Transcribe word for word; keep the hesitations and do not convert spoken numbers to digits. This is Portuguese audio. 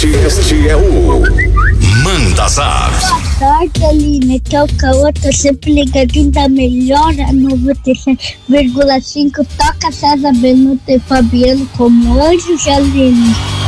Este, este é o Manda Zap. Boa tarde, Aline. Aqui é o Caô, tô sempre ligadinho da melhor, a noventa e sete vírgula cinco. Toca César Benuto e Fabiano como anjos, Aline.